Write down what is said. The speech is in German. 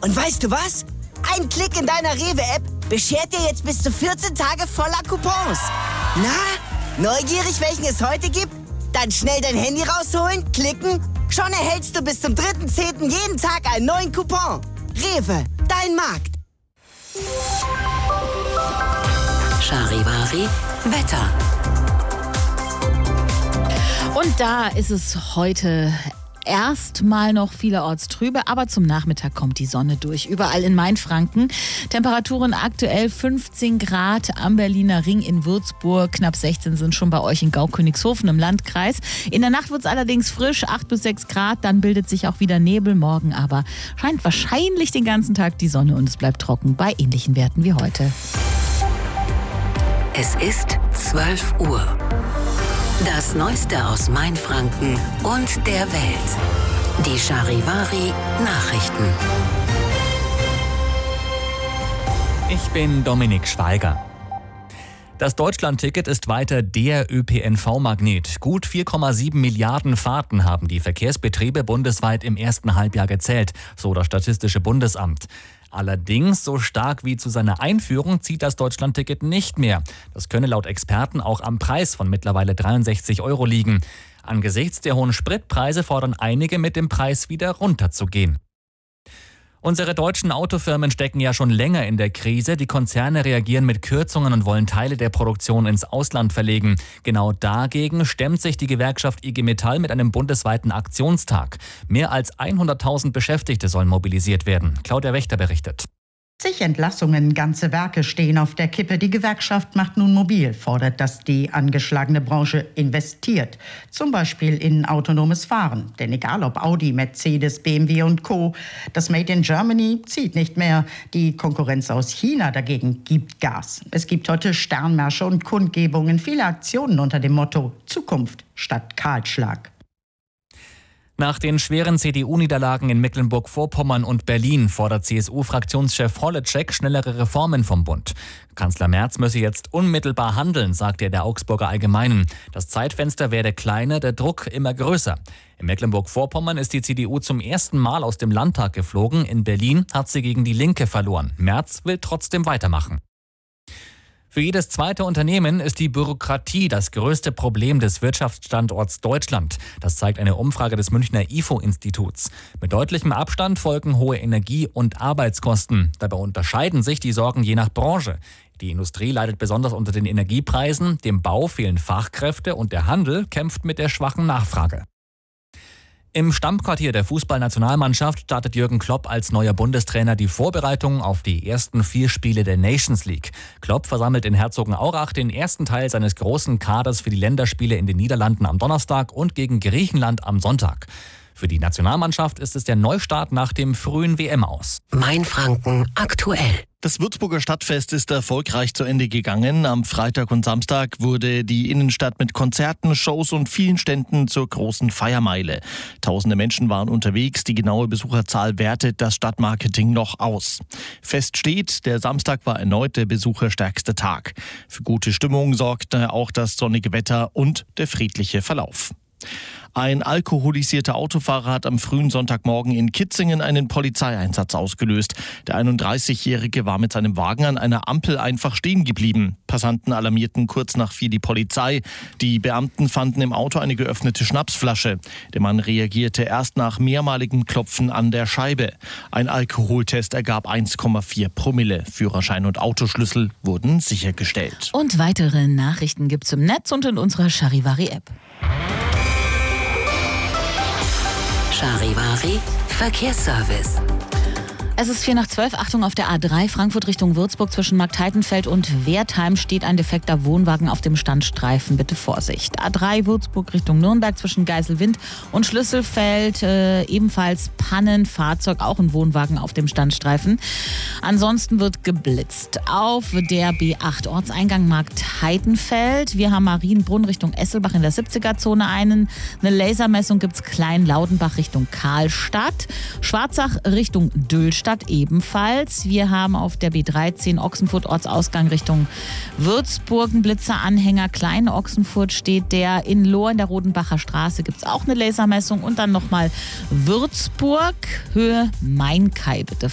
Und weißt du was? Ein Klick in deiner Rewe-App beschert dir jetzt bis zu 14 Tage voller Coupons. Na, neugierig, welchen es heute gibt? Dann schnell dein Handy rausholen, klicken. Schon erhältst du bis zum 3.10. jeden Tag einen neuen Coupon. Rewe, dein Markt. Charivari Wetter. Und da ist es heute erstmal noch vielerorts trübe, aber zum Nachmittag kommt die Sonne durch. Überall in Mainfranken. Temperaturen aktuell 15 Grad am Berliner Ring in Würzburg. Knapp 16 sind schon bei euch in Gau-Königshofen im Landkreis. In der Nacht wird es allerdings frisch, 8 bis 6 Grad. Dann bildet sich auch wieder Nebel. Morgen aber scheint wahrscheinlich den ganzen Tag die Sonne und es bleibt trocken bei ähnlichen Werten wie heute. Es ist 12 Uhr. Das Neueste aus Mainfranken und der Welt. Die Charivari Nachrichten. Ich bin Dominik Schweiger. Das Deutschland-Ticket ist weiter der ÖPNV-Magnet. Gut 4,7 Milliarden Fahrten haben die Verkehrsbetriebe bundesweit im ersten Halbjahr gezählt, so das Statistische Bundesamt. Allerdings, so stark wie zu seiner Einführung, zieht das Deutschland-Ticket nicht mehr. Das könne laut Experten auch am Preis von mittlerweile 63 € liegen. Angesichts der hohen Spritpreise fordern einige, mit dem Preis wieder runterzugehen. Unsere deutschen Autofirmen stecken ja schon länger in der Krise. Die Konzerne reagieren mit Kürzungen und wollen Teile der Produktion ins Ausland verlegen. Genau dagegen stemmt sich die Gewerkschaft IG Metall mit einem bundesweiten Aktionstag. Mehr als 100.000 Beschäftigte sollen mobilisiert werden. Claudia Wächter berichtet. Zig Entlassungen, ganze Werke stehen auf der Kippe. Die Gewerkschaft macht nun mobil, fordert, dass die angeschlagene Branche investiert. Zum Beispiel in autonomes Fahren. Denn egal ob Audi, Mercedes, BMW und Co., das Made in Germany zieht nicht mehr. Die Konkurrenz aus China dagegen gibt Gas. Es gibt heute Sternmärsche und Kundgebungen, viele Aktionen unter dem Motto Zukunft statt Kahlschlag. Nach den schweren CDU-Niederlagen in Mecklenburg-Vorpommern und Berlin fordert CSU-Fraktionschef Holleczek schnellere Reformen vom Bund. Kanzler Merz müsse jetzt unmittelbar handeln, sagte er der Augsburger Allgemeinen. Das Zeitfenster werde kleiner, der Druck immer größer. In Mecklenburg-Vorpommern ist die CDU zum ersten Mal aus dem Landtag geflogen. In Berlin hat sie gegen die Linke verloren. Merz will trotzdem weitermachen. Für jedes zweite Unternehmen ist die Bürokratie das größte Problem des Wirtschaftsstandorts Deutschland. Das zeigt eine Umfrage des Münchner IFO-Instituts. Mit deutlichem Abstand folgen hohe Energie- und Arbeitskosten. Dabei unterscheiden sich die Sorgen je nach Branche. Die Industrie leidet besonders unter den Energiepreisen, dem Bau fehlen Fachkräfte und der Handel kämpft mit der schwachen Nachfrage. Im Stammquartier der Fußballnationalmannschaft startet Jürgen Klopp als neuer Bundestrainer die Vorbereitungen auf die ersten 4 Spiele der Nations League. Klopp versammelt in Herzogenaurach den ersten Teil seines großen Kaders für die Länderspiele in den Niederlanden am Donnerstag und gegen Griechenland am Sonntag. Für die Nationalmannschaft ist es der Neustart nach dem frühen WM-Aus. Mainfranken aktuell. Das Würzburger Stadtfest ist erfolgreich zu Ende gegangen. Am Freitag und Samstag wurde die Innenstadt mit Konzerten, Shows und vielen Ständen zur großen Feiermeile. Tausende Menschen waren unterwegs. Die genaue Besucherzahl wertet das Stadtmarketing noch aus. Fest steht, der Samstag war erneut der besucherstärkste Tag. Für gute Stimmung sorgte auch das sonnige Wetter und der friedliche Verlauf. Ein alkoholisierter Autofahrer hat am frühen Sonntagmorgen in Kitzingen einen Polizeieinsatz ausgelöst. Der 31-Jährige war mit seinem Wagen an einer Ampel einfach stehen geblieben. Passanten alarmierten kurz nach 4 die Polizei. Die Beamten fanden im Auto eine geöffnete Schnapsflasche. Der Mann reagierte erst nach mehrmaligem Klopfen an der Scheibe. Ein Alkoholtest ergab 1,4 Promille. Führerschein und Autoschlüssel wurden sichergestellt. Und weitere Nachrichten gibt's im Netz und in unserer Charivari-App. Charivari Verkehrsservice. Es ist 11:04, Achtung auf der A3 Frankfurt Richtung Würzburg zwischen Marktheitenfeld und Wertheim steht ein defekter Wohnwagen auf dem Standstreifen. Bitte Vorsicht. A3 Würzburg Richtung Nürnberg zwischen Geiselwind und Schlüsselfeld ebenfalls Pannenfahrzeug, auch ein Wohnwagen auf dem Standstreifen. Ansonsten wird geblitzt. Auf der B8 Ortseingang Marktheitenfeld. Wir haben Marienbrunn Richtung Esselbach in der 70er-Zone eine Lasermessung gibt's Klein-Laudenbach Richtung Karlstadt. Schwarzach Richtung Dülstadt ebenfalls. Wir haben auf der B13 Ochsenfurt Ortsausgang Richtung Würzburg einen Blitzeranhänger. Klein Ochsenfurt steht der. In Lohr in der Rodenbacher Straße gibt es auch eine Lasermessung. Und dann nochmal Würzburg, Höhe Mainkai bitte